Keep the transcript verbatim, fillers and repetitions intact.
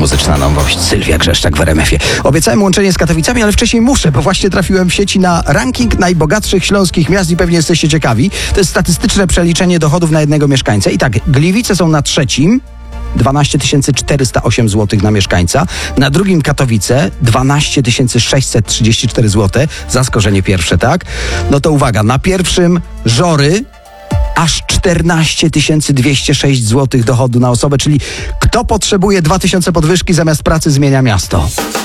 Muzyczna nowość. Sylwia Grzeszczak w R M F ie. Obiecałem łączenie z Katowicami, ale wcześniej muszę, bo właśnie trafiłem w sieci na ranking najbogatszych śląskich miast i pewnie jesteście ciekawi. To jest statystyczne przeliczenie dochodów na jednego mieszkańca. I tak, Gliwice są na trzecim. dwanaście tysięcy czterysta osiem złotych na mieszkańca. Na drugim Katowice dwanaście tysięcy sześćset trzydzieści cztery złote. Zaskoczenie pierwsze, tak? No to uwaga, na pierwszym Żory aż czternaście tysięcy dwieście sześć złotych dochodu na osobę, czyli kto potrzebuje dwa tysiące podwyżki zamiast pracy zmienia miasto.